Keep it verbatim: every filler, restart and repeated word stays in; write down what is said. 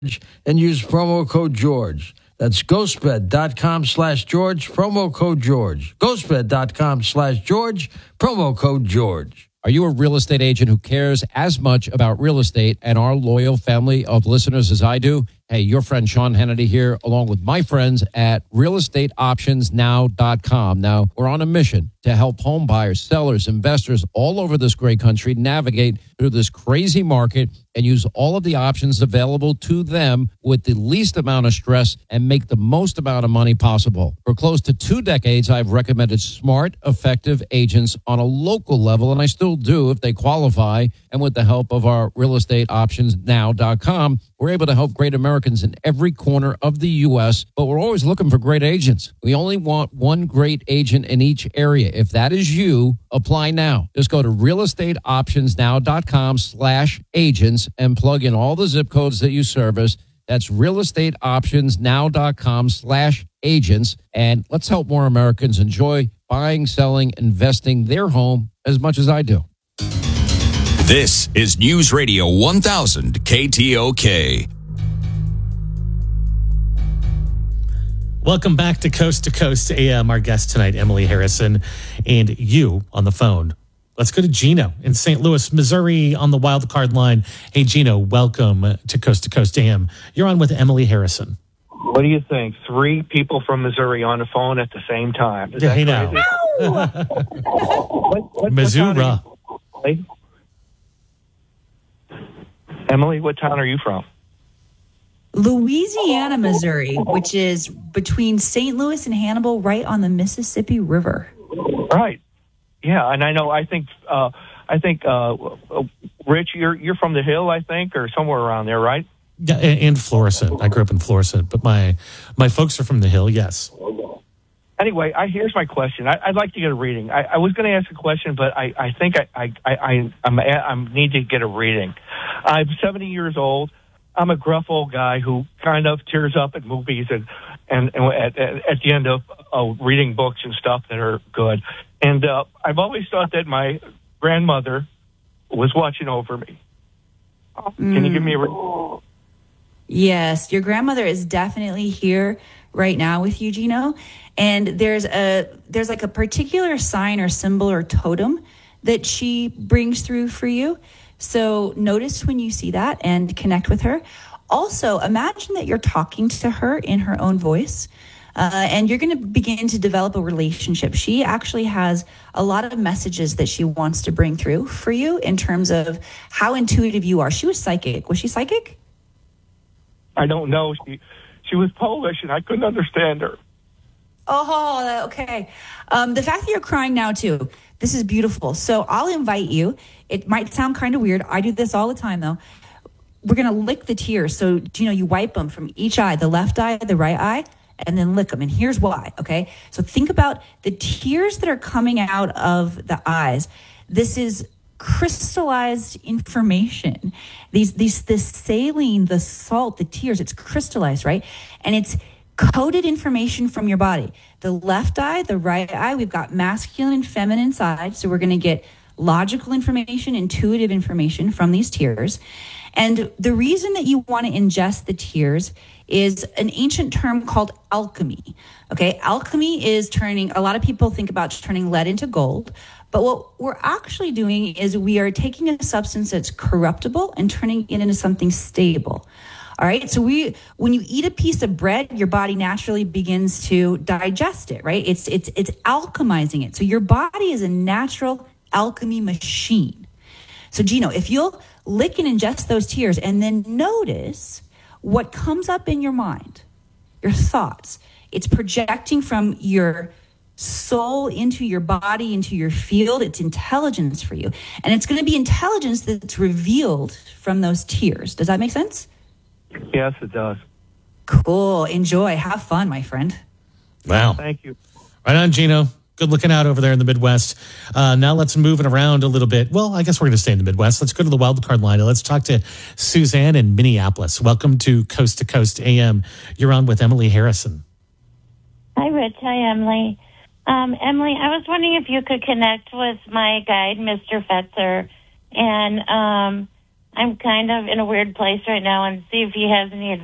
and use promo code George. That's ghostbed.com slash George, promo code George. ghostbed.com slash George, promo code George. Are you a real estate agent who cares as much about real estate and our loyal family of listeners as I do? Hey, your friend Sean Hannity here, along with my friends at real estate options now dot com. Now, we're on a mission to help home buyers, sellers, investors all over this great country navigate through this crazy market and use all of the options available to them with the least amount of stress and make the most amount of money possible. For close to two decades, I've recommended smart, effective agents on a local level, and I still do if they qualify. And with the help of our real estate options now dot com, we're able to help great Americans in every corner of the U S, but we're always looking for great agents. We only want one great agent in each area. If that is you, apply now. Just go to real estate options now dot com slash agents and plug in all the zip codes that you service. That's real estate options now dot com slash agents. And let's help more Americans enjoy buying, selling, investing their home as much as I do. This is News Radio one thousand K T O K. Welcome back to Coast to Coast A M. Our guest tonight, Emily Harrison, and you on the phone. Let's go to Gino in Saint Louis, Missouri on the wild card line. Hey, Gino, welcome to Coast to Coast A M. You're on with Emily Harrison. What do you think? Three people from Missouri on the phone at the same time. Is Yeah, that hey now. crazy? what, what, Missouri. what Emily? Emily, what town are you from? Louisiana, Missouri, which is between Saint Louis and Hannibal, right on the Mississippi River. Right. Yeah, and I know. I think. Uh, I think. Uh, Rich, you're you're from the Hill, I think, or somewhere around there, right? Yeah, and Florissant. I grew up in Florissant, but my my folks are from the Hill. Yes. Anyway, I, here's my question. I, I'd like to get a reading. I, I was going to ask a question, but I, I think I I I I'm, I need to get a reading. I'm seventy years old. I'm a gruff old guy who kind of tears up at movies and and, and at, at, at the end of uh, reading books and stuff that are good. And uh, I've always thought that my grandmother was watching over me. Can Mm. you give me a reading? Yes, your grandmother is definitely here right now with you, Gino. And there's a there's like a particular sign or symbol or totem that she brings through for you. So notice when you see that and connect with her. Also, imagine that you're talking to her in her own voice, uh, and you're going to begin to develop a relationship. She actually has a lot of messages that she wants to bring through for you in terms of how intuitive you are. She was psychic. Was she psychic? I don't know. She she was Polish, and I couldn't understand her. Oh, okay. Um, the fact that you're crying now, too, this is beautiful. So I'll invite you. It might sound kind of weird. I do this all the time, though. We're going to lick the tears. So, you know, you wipe them from each eye, the left eye, the right eye, and then lick them. And here's why, okay? So think about the tears that are coming out of the eyes. This is crystallized information. These, these, this saline, the salt, the tears, it's crystallized, right? And it's coded information from your body. The left eye, the right eye, we've got masculine and feminine sides. So we're going to get logical information, intuitive information from these tears. And the reason that you want to ingest the tears is an ancient term called alchemy. Okay, alchemy is turning, a lot of people think about turning lead into gold, but what we're actually doing is we are taking a substance that's corruptible and turning it into something stable. All right. So we, when you eat a piece of bread, your body naturally begins to digest it, right? It's, it's, it's alchemizing it. So your body is a natural alchemy machine. So Gino, if you'll lick and ingest those tears and then notice what comes up in your mind, your thoughts, it's projecting from your soul into your body, into your field. It's intelligence for you. And it's going to be intelligence that's revealed from those tears. Does that make sense? Yes, it does. Cool. Enjoy. Have fun, my friend. Wow. Thank you. Right on, Gino. Good looking out over there in the Midwest. Uh, now let's move it around a little bit. Well, I guess we're going to stay in the Midwest. Let's go to the wild card line. Let's talk to Suzanne in Minneapolis. Welcome to Coast to Coast A M. You're on with Emily Harrison. Hi, Rich. Hi, Emily. Um, Emily, I was wondering if you could connect with my guide, Mister Fetzer, and um, I'm kind of in a weird place right now and see if he has any